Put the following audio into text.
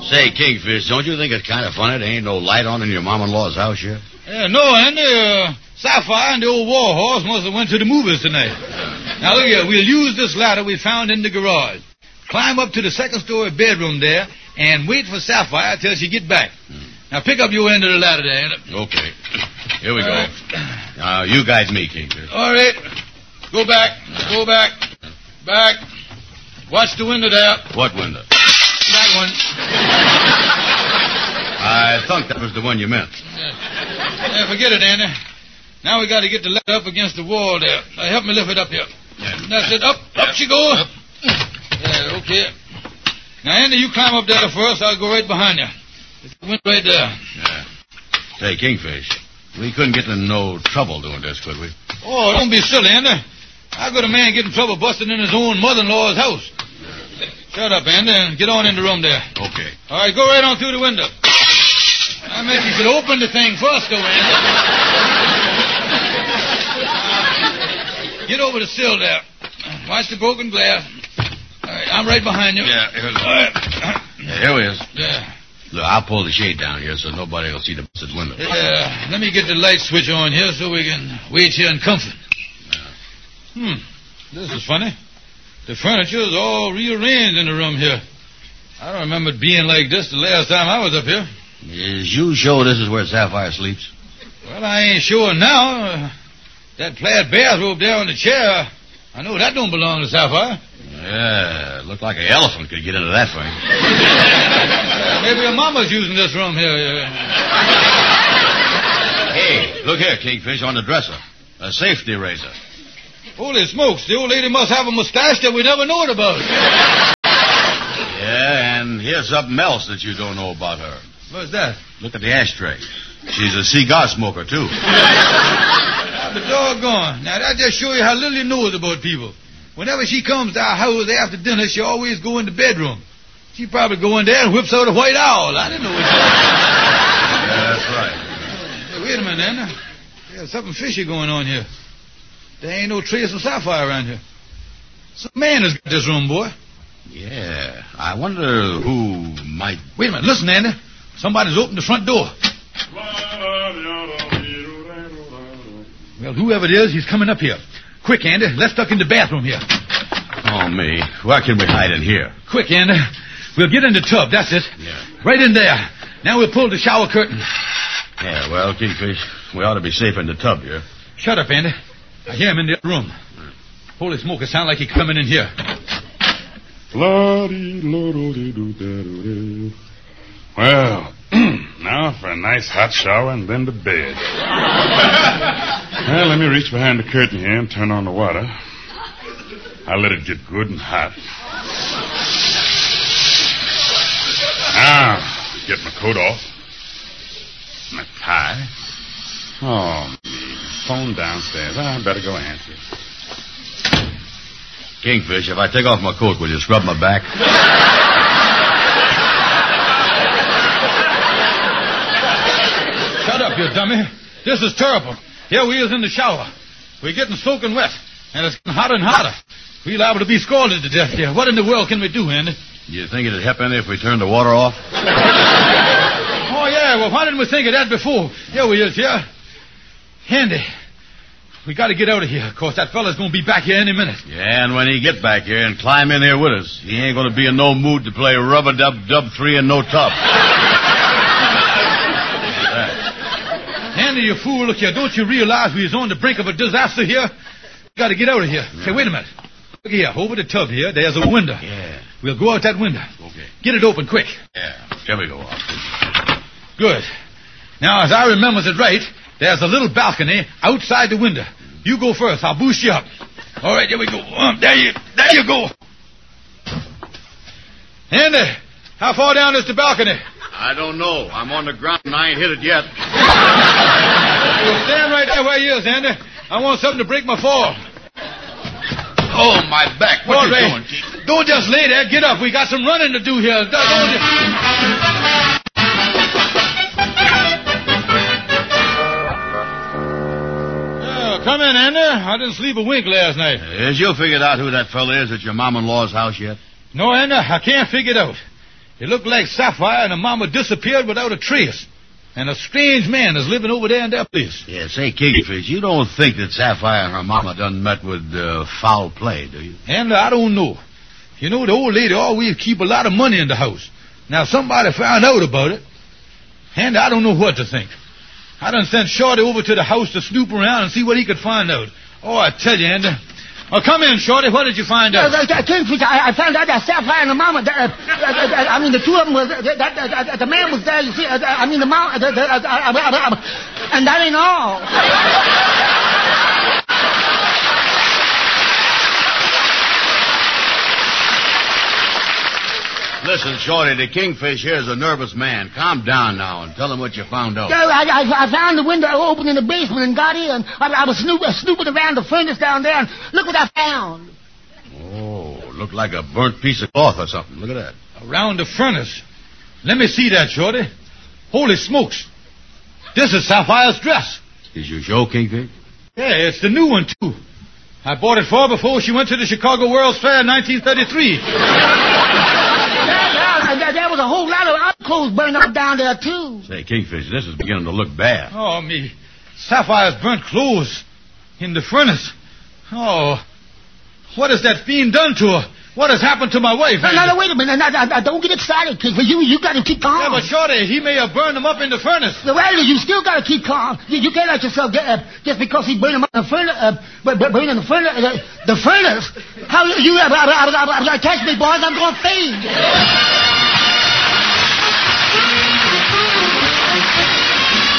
Say, Kingfish, don't you think it's kind of funny there ain't no light on in your mom-in-law's house yet? No, Andy. Sapphire and the old war horse must have went to the movies tonight. Now, look here. We'll use this ladder we found in the garage. Climb up to the second-story bedroom there and wait for Sapphire till she get back. Now, pick up your end of the ladder there, Andy. Okay. Here we go. Now, you guide me, Kingfish. All right. Go back. Go back. Back. Watch the window there. What window? That one. I thought that was the one you meant. Yeah, forget it, Andy. Now we got to get the ladder up against the wall there. Now, help me lift it up here. Yeah. That's it. Up she goes. Up. Yeah, okay. Now, Andy, you climb up there first. I'll go right behind you. It's the window right there. Yeah. Say, Kingfish, we couldn't get in no trouble doing this, could we? Oh, don't be silly, Andy. How could a man get in trouble busting in his own mother-in-law's house? Shut up, Andy, and get on in the room there. Okay. All right, go right on through the window. I meant you should open the thing first, though, Andy. Get over the sill there. Watch the broken glass. All right, I'm right behind you. Yeah, here we go. All right. Yeah, here we is. Yeah. Look, I'll pull the shade down here so nobody will see the busted window. Yeah, let me get the light switch on here so we can wait here in comfort. This is funny. The furniture is all rearranged in the room here. I don't remember it being like this the last time I was up here. Is you sure this is where Sapphire sleeps? Well, I ain't sure now. That plaid bathrobe there on the chair, I know that don't belong to Sapphire. Yeah, looked like an elephant could get into that thing. Maybe her mama's using this room here. Hey, look here, Kingfish, on the dresser. A safety razor. Holy smokes, the old lady must have a mustache that we never knowed about. Yeah, and here's something else that you don't know about her. What's that? Look at the ashtray. She's a cigar smoker, too. The doggone. Now, that just shows you how little he knows about people. Whenever she comes to our house after dinner, she always go in the bedroom. She probably go in there and whips out a white owl. I didn't know what she was. Yeah, that's right. Hey, wait a minute, Anna. There's something fishy going on here. There ain't no trace of Sapphire around here. Some man has got this room, boy. Yeah, I wonder who might... Wait a minute. Listen, Andy. Somebody's opened the front door. Well, whoever it is, he's coming up here. Quick, Andy. Let's duck in the bathroom here. Oh, me. Where can we hide in here? Quick, Andy. We'll get in the tub. That's it. Yeah. Right in there. Now we'll pull the shower curtain. Yeah, well, Kingfish, we ought to be safe in the tub here. Shut up, Andy. I hear him in the other room. Holy smoke, it sounds like he's coming in here. Well, now for a nice hot shower and then to bed. Well, let me reach behind the curtain here and turn on the water. I'll let it get good and hot. Now, get my coat off. My tie. Oh, phone downstairs. I better go answer it. Kingfish, if I take off my coat, will you scrub my back? Shut up, you dummy. This is terrible. Here we is in the shower. We're getting soaking wet, and it's getting hotter and hotter. We're liable to be scalded to death here. What in the world can we do, Andy? You think it'd help any if we turned the water off? Oh, yeah. Well, why didn't we think of that before? Here we is, here. Andy, we got to get out of here. Of course, that fella's going to be back here any minute. Yeah, and when he get back here and climb in here with us, he ain't going to be in no mood to play rub-a-dub-dub-3 and no tub. Andy, you fool, look here. Don't you realize we is on the brink of a disaster here? We got to get out of here. Hey, wait a minute. Look here, over the tub here, there's a window. Yeah. We'll go out that window. Okay. Get it open quick. Yeah, here we go. Good. Now, as I remembers it right, there's a little balcony outside the window. You go first. I'll boost you up. All right, here we go. There you go. Andy, how far down is the balcony? I don't know. I'm on the ground and I ain't hit it yet. Well, stand right there where you is, Andy. I want something to break my fall. Oh, my back. What you doing, Chief? Don't just lay there. Get up. We got some running to do here. Come in, Andy. I didn't sleep a wink last night. Has you figured out who that fella is at your mom-in-law's house yet? No, Andy, I can't figure it out. It looked like Sapphire and her mama disappeared without a trace. And a strange man is living over there in that place. Yeah, say, Kingfish, you don't think that Sapphire and her mama done met with foul play, do you? And I don't know. You know, the old lady always keep a lot of money in the house. Now, somebody found out about it, and I don't know what to think. I done sent Shorty over to the house to snoop around and see what he could find out. Oh, I tell you, Andy. Oh, come in, Shorty. What did you find out? Kingfish, I found out that Sapphire and the mama, I mean, the two of them was, the man was there, you see, I mean, the mama, and that ain't all. Listen, Shorty, the Kingfish here's a nervous man. Calm down now and tell him what you found out. I found the window open in the basement and got in. I was snooping around the furnace down there, and look what I found. Oh, looked like a burnt piece of cloth or something. Look at that. Around the furnace. Let me see that, Shorty. Holy smokes. This is Sapphire's dress. Is you sure, Kingfish? Yeah, it's the new one, too. I bought it for her before she went to the Chicago World's Fair in 1933. There was a whole lot of other clothes burned up down there, too. Say, Kingfish, this is beginning to look bad. Oh, me. Sapphire's burnt clothes in the furnace. Oh, what has that fiend done to her? What has happened to my wife? No, wait a minute. Don't get excited, kid. You got to keep calm. Yeah, but Shorty, he may have burned them up in the furnace. Well, you still got to keep calm. You can't let yourself get just because he burned them up in the furnace. Burning the furnace. How you catch me, boys? I'm going to faint.